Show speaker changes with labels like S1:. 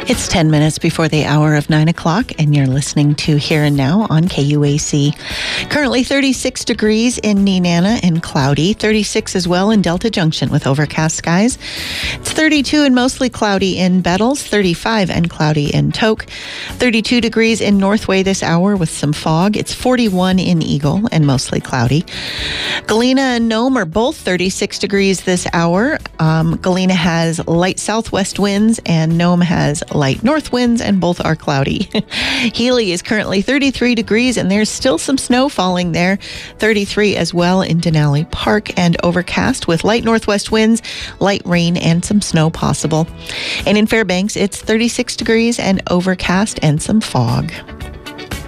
S1: It's 10 minutes before the hour of 9 o'clock, and you're listening to Here and Now on KUAC. Currently 36 degrees in Nenana and cloudy, 36 as well in Delta Junction with overcast skies. It's 32 and mostly cloudy in Bettles, 35 and cloudy in Tok, 32 degrees in Northway this hour with some fog. It's 41 in Eagle and mostly cloudy. Galena and Nome are both 36 degrees this hour. Galena has light southwest winds and Nome has light north winds, and both are cloudy. Healy is currently 33 degrees, and there's still some snow falling there. 33 as well in Denali Park, and overcast with light northwest winds, light rain, and some snow possible. And in Fairbanks, it's 36 degrees and overcast and some fog.